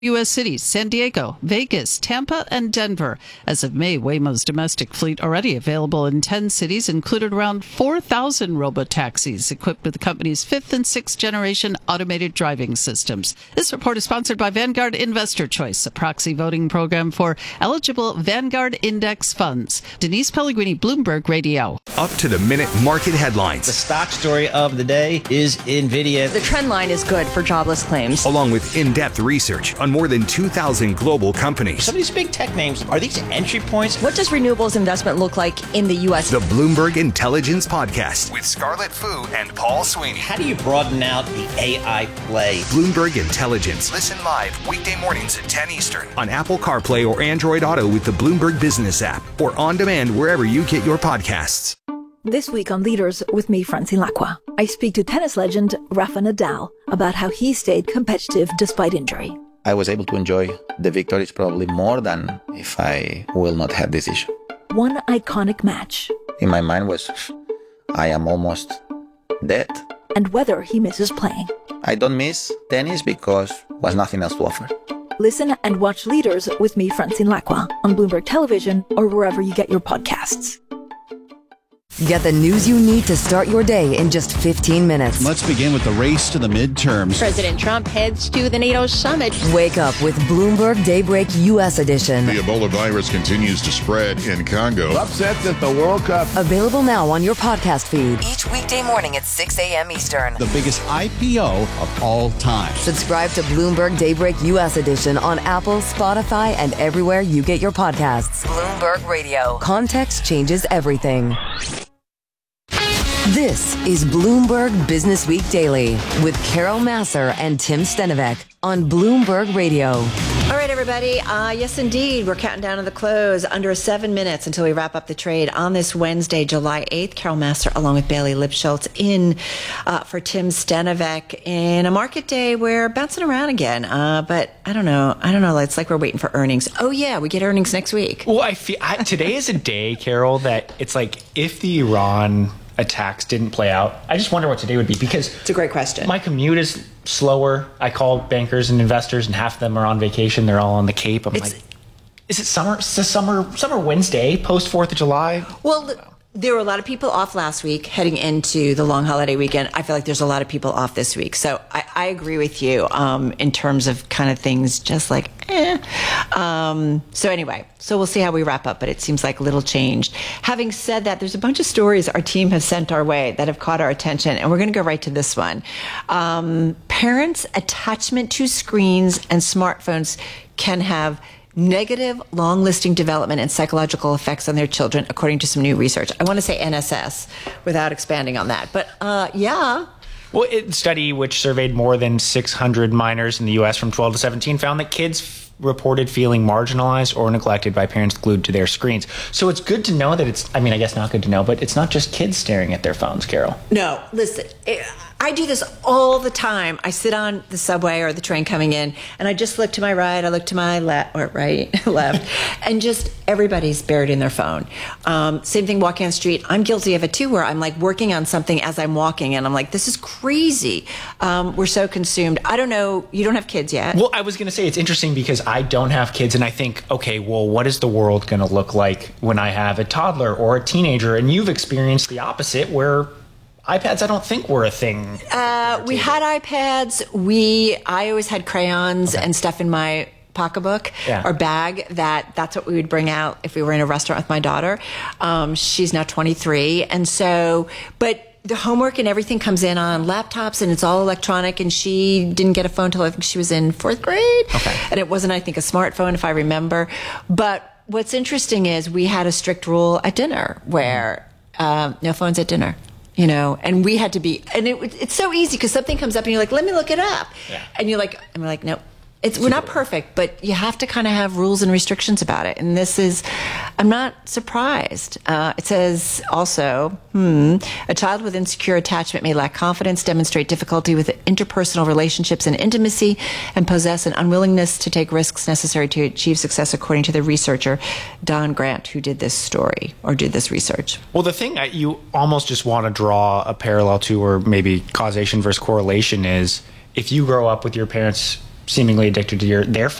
U.S. cities, San Diego, Vegas, Tampa, and Denver. As of May, Waymo's domestic fleet already available in 10 cities included around 4,000 robotaxis equipped with the company's 5th and 6th generation automated driving systems. This report is sponsored by Vanguard Investor Choice, a proxy voting program for eligible Vanguard Index funds. Denise Pellegrini, Bloomberg Radio. Up to the minute market headlines. The stock story of the day is NVIDIA. The trend line is good for jobless claims. Along with in-depth research on more than 2,000 global companies. Some of these big tech names, are these entry points? What does renewables investment look like in the U.S.? The Bloomberg Intelligence Podcast with Scarlett Fu and Paul Sweeney. How do you broaden out the AI play? Bloomberg Intelligence. Listen live weekday mornings at 10 Eastern on Apple CarPlay or Android Auto with the Bloomberg Business app or on demand wherever you get your podcasts. This week on Leaders with me, Francine Lacqua, I speak to tennis legend Rafa Nadal about how he stayed competitive despite injury. I was able to enjoy the victories probably more than if I will not have this issue. One iconic match. In my mind was, I am almost dead. And whether he misses playing. I don't miss tennis because was nothing else to offer. Listen and watch Leaders with me, Francine Lacqua, on Bloomberg Television or wherever you get your podcasts. Get the news you need to start your day in just 15 minutes. Let's begin with the race to the midterms. President Trump heads to the NATO summit. Wake up with Bloomberg Daybreak U.S. edition. The Ebola virus continues to spread in Congo. Upsets at the World Cup. Available now on your podcast feed. Each weekday morning at 6 a.m. Eastern. The biggest IPO of all time. Subscribe to Bloomberg Daybreak U.S. edition on Apple, Spotify, and everywhere you get your podcasts. Bloomberg Radio. Context changes everything. This is Bloomberg Business Week Daily with Carol Massar and Tim Stenovec on Bloomberg Radio. All right, everybody. Yes, indeed. We're counting down to the close. Under 7 minutes until we wrap up the trade on this Wednesday, July 8th. Carol Massar along with Bailey Lipschultz in for Tim Stenovec in a market day where bouncing around again. But I don't know. It's like we're waiting for earnings. Oh, yeah. We get earnings next week. Well, today is a day, Carol, that it's like if the Iran attacks didn't play out, I just wonder what today would be, because it's a great question. My commute is slower. I call bankers and investors and half of them are on vacation. They're all on the Cape. I'm like, is it summer? It's a summer Wednesday post 4th of July? Well, there were a lot of people off last week heading into the long holiday weekend. I feel like there's a lot of people off this week. So I agree with you in terms of kind of things just like, So anyway, so we'll see how we wrap up, but it seems like little changed. Having said that, there's a bunch of stories our team has sent our way that have caught our attention, and we're going to go right to this one. Parents' attachment to screens and smartphones can have negative long-listing development and psychological effects on their children, according to some new research. I want to say NSS without expanding on that, but yeah. Well, a study which surveyed more than 600 minors in the U.S. from 12 to 17 found that kids reported feeling marginalized or neglected by parents glued to their screens. So it's good to know that I guess not good to know, but it's not just kids staring at their phones, Carol. No, listen, I do this all the time. I sit on the subway or the train coming in, and I just look to my right, I look to my left, and just everybody's buried in their phone. Same thing walking on the street. I'm guilty of it too, where I'm like working on something as I'm walking, and I'm like, this is crazy. We're so consumed. I don't know. You don't have kids yet? Well, I was going to say it's interesting because I don't have kids, and I think, okay, well, what is the world going to look like when I have a toddler or a teenager? And you've experienced the opposite, where iPads, I don't think were a thing. We had iPads. I always had crayons and stuff in my pocketbook or bag. That's what we would bring out if we were in a restaurant with my daughter. She's now 23. And so, but the homework and everything comes in on laptops and it's all electronic. And she didn't get a phone till I think she was in 4th grade. Okay. And it wasn't, I think, a smartphone, if I remember. But what's interesting is we had a strict rule at dinner where no phones at dinner. You know, and we had to be, and it's so easy because something comes up and you're like, let me look it up. Yeah. And you're like, and we're like, nope. We're not perfect, but you have to kind of have rules and restrictions about it. And this is, I'm not surprised. It says also, a child with insecure attachment may lack confidence, demonstrate difficulty with interpersonal relationships and intimacy, and possess an unwillingness to take risks necessary to achieve success, according to the researcher Don Grant, who did this story or did this research. Well, the thing that you almost just want to draw a parallel to, or maybe causation versus correlation, is if you grow up with your parents seemingly addicted to their